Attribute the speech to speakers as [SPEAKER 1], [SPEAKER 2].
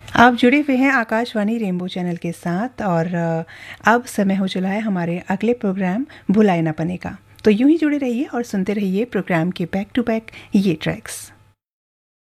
[SPEAKER 1] आप जुड़े हुए हैं आकाशवाणी रेनबो चैनल के साथ और अब समय हो चला है हमारे अगले प्रोग्राम भुलाए ना पने का। तो यूं ही जुड़े रहिए और सुनते रहिए प्रोग्राम के बैक टू बैक ये ट्रैक्स।